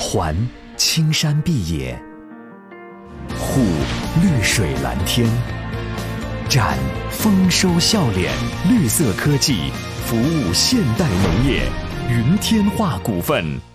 环青山碧野，护绿水蓝天，展丰收笑脸，绿色科技服务现代农业。云天化股份。